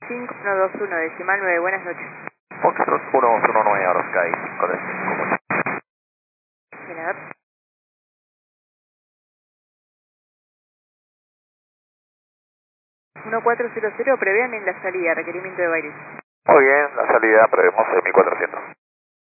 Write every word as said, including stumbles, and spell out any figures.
cinco uno dos uno, decimal nueve, buenas noches. Foxtrot uno dos uno nueve, ahora Sky cinco tres cinco. Bien, a ver. uno cuatro cero cero, prevean en la salida, requerimiento de baile. Muy bien, la salida prevemos de mil cuatrocientos.